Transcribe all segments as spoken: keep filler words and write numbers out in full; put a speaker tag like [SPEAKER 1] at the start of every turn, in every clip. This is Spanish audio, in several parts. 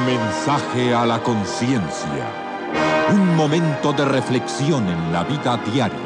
[SPEAKER 1] Mensaje a la conciencia. Un momento de reflexión en la vida diaria.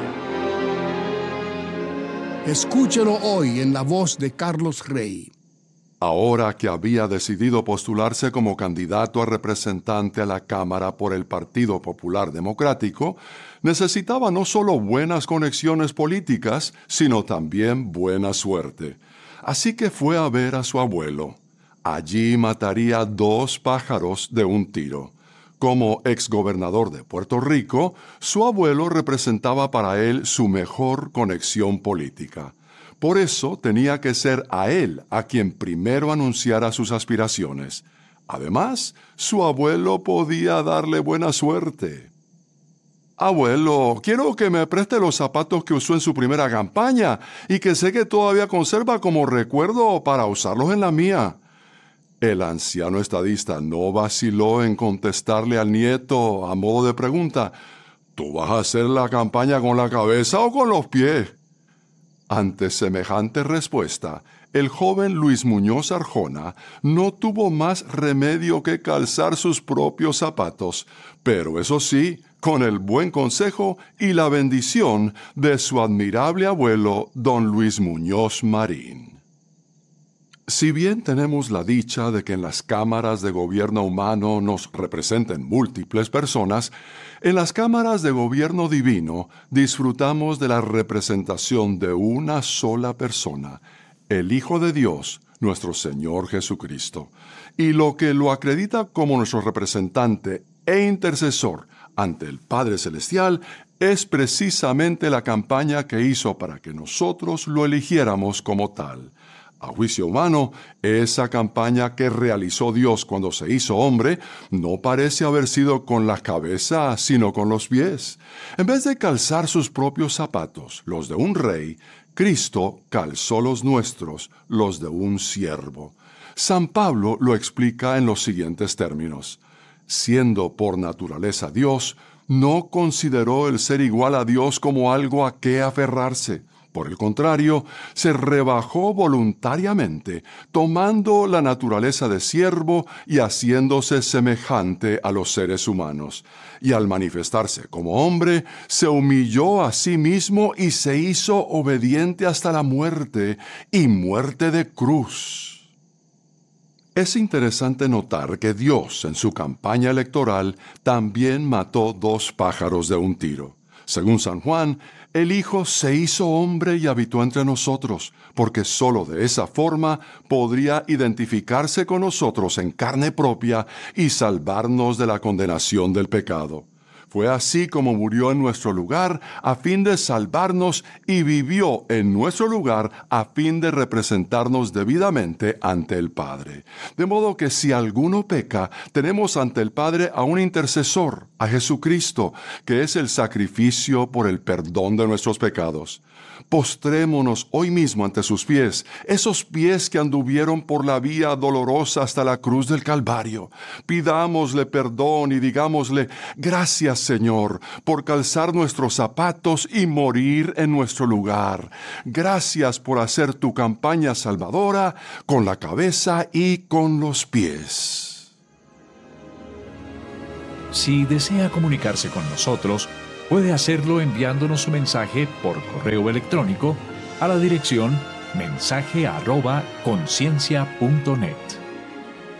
[SPEAKER 2] Escúchelo hoy en la voz de Carlos Rey.
[SPEAKER 3] Ahora que había decidido postularse como candidato a representante a la Cámara por el Partido Popular Democrático, necesitaba no solo buenas conexiones políticas, sino también buena suerte. Así que fue a ver a su abuelo. Allí mataría dos pájaros de un tiro. Como exgobernador de Puerto Rico, su abuelo representaba para él su mejor conexión política. Por eso tenía que ser a él a quien primero anunciara sus aspiraciones. Además, su abuelo podía darle buena suerte. Abuelo, quiero que me preste los zapatos que usó en su primera campaña y que sé que todavía conserva como recuerdo para usarlos en la mía. El anciano estadista no vaciló en contestarle al nieto a modo de pregunta: ¿tú vas a hacer la campaña con la cabeza o con los pies? Ante semejante respuesta, el joven Luis Muñoz Arjona no tuvo más remedio que calzar sus propios zapatos, pero eso sí, con el buen consejo y la bendición de su admirable abuelo, don Luis Muñoz Marín. Si bien tenemos la dicha de que en las cámaras de gobierno humano nos representen múltiples personas, en las cámaras de gobierno divino disfrutamos de la representación de una sola persona, el Hijo de Dios, nuestro Señor Jesucristo. Y lo que lo acredita como nuestro representante e intercesor ante el Padre Celestial es precisamente la campaña que hizo para que nosotros lo eligiéramos como tal. A juicio humano, esa campaña que realizó Dios cuando se hizo hombre no parece haber sido con la cabeza, sino con los pies. En vez de calzar sus propios zapatos, los de un rey, Cristo calzó los nuestros, los de un siervo. San Pablo lo explica en los siguientes términos: siendo por naturaleza Dios, no consideró el ser igual a Dios como algo a qué aferrarse. Por el contrario, se rebajó voluntariamente, tomando la naturaleza de siervo y haciéndose semejante a los seres humanos. Y al manifestarse como hombre, se humilló a sí mismo y se hizo obediente hasta la muerte, y muerte de cruz. Es interesante notar que Dios, en su campaña electoral, también mató dos pájaros de un tiro. Según San Juan, el Hijo se hizo hombre y habitó entre nosotros, porque sólo de esa forma podría identificarse con nosotros en carne propia y salvarnos de la condenación del pecado. Fue así como murió en nuestro lugar a fin de salvarnos y vivió en nuestro lugar a fin de representarnos debidamente ante el Padre. De modo que si alguno peca, tenemos ante el Padre a un intercesor, a Jesucristo, que es el sacrificio por el perdón de nuestros pecados. Postrémonos hoy mismo ante sus pies, esos pies que anduvieron por la vía dolorosa hasta la cruz del Calvario. Pidámosle perdón y digámosle: gracias, Señor, por calzar nuestros zapatos y morir en nuestro lugar. Gracias por hacer tu campaña salvadora con la cabeza y con los pies.
[SPEAKER 4] Si desea comunicarse con nosotros, puede hacerlo enviándonos su mensaje por correo electrónico a la dirección mensaje arroba conciencia punto net.